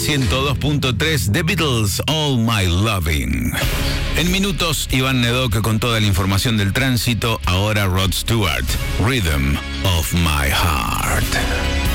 102.3, The Beatles, All My Loving. En minutos, Iván Nedoca con toda la información del tránsito. Ahora Rod Stewart, Rhythm of My Heart.